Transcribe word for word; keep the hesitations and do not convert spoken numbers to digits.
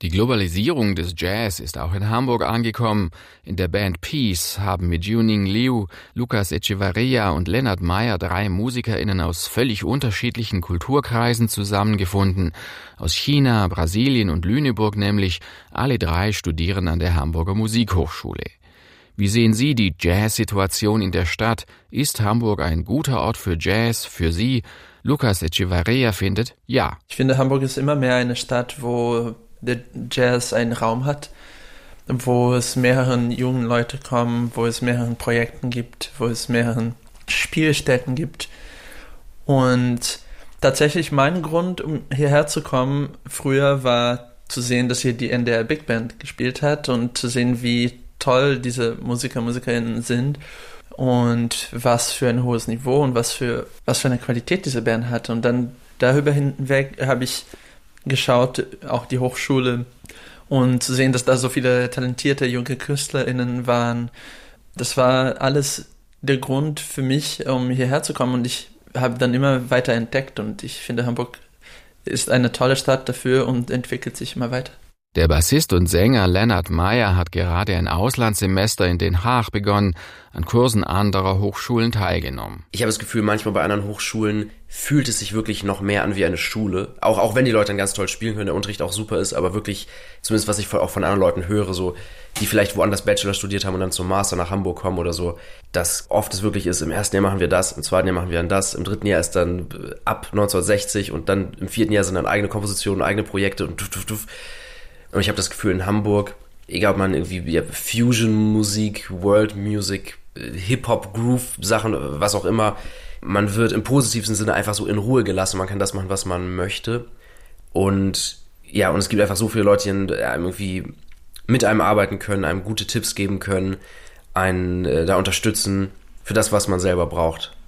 Die Globalisierung des Jazz ist auch in Hamburg angekommen. In der Band Peace haben mit Juning Liu, Lucas Echevarria und Lennart Meyer drei MusikerInnen aus völlig unterschiedlichen Kulturkreisen zusammengefunden. Aus China, Brasilien und Lüneburg nämlich. Alle drei studieren an der Hamburger Musikhochschule. Wie sehen Sie die Jazz-Situation in der Stadt? Ist Hamburg ein guter Ort für Jazz, für Sie? Lucas Echevarria findet, ja. Ich finde, Hamburg ist immer mehr eine Stadt, wo der Jazz einen Raum hat, wo es mehreren jungen Leute kommen, wo es mehreren Projekten gibt, wo es mehreren Spielstätten gibt. Und tatsächlich mein Grund, um hierher zu kommen, früher war zu sehen, dass hier die N D R Big Band gespielt hat und zu sehen, wie toll diese Musiker, Musikerinnen sind und was für ein hohes Niveau und was für, was für eine Qualität diese Band hat. Und dann darüber hinweg habe ich geschaut, auch die Hochschule, und zu sehen, dass da so viele talentierte junge KünstlerInnen waren. Das war alles der Grund für mich, um hierher zu kommen, und ich habe dann immer weiter entdeckt, und ich finde, Hamburg ist eine tolle Stadt dafür und entwickelt sich immer weiter. Der Bassist und Sänger Lennart Meyer hat gerade ein Auslandssemester in Den Haag begonnen, an Kursen anderer Hochschulen teilgenommen. Ich habe das Gefühl, manchmal bei anderen Hochschulen fühlt es sich wirklich noch mehr an wie eine Schule. Auch, auch wenn die Leute dann ganz toll spielen können, der Unterricht auch super ist, aber wirklich, zumindest was ich auch von anderen Leuten höre, so, die vielleicht woanders Bachelor studiert haben und dann zum Master nach Hamburg kommen oder so, dass oft es wirklich ist, im ersten Jahr machen wir das, im zweiten Jahr machen wir dann das, im dritten Jahr ist dann ab neunzehnhundertsechzig und dann im vierten Jahr sind dann eigene Kompositionen, eigene Projekte und tuff, tuff, tuff. Und ich habe das Gefühl, in Hamburg, egal ob man irgendwie ja, Fusion-Musik, World-Music, Hip-Hop, Groove-Sachen, was auch immer, man wird im positivsten Sinne einfach so in Ruhe gelassen. Man kann das machen, was man möchte. Und ja, und es gibt einfach so viele Leute, die einem irgendwie mit einem arbeiten können, einem gute Tipps geben können, einen äh, da unterstützen für das, was man selber braucht.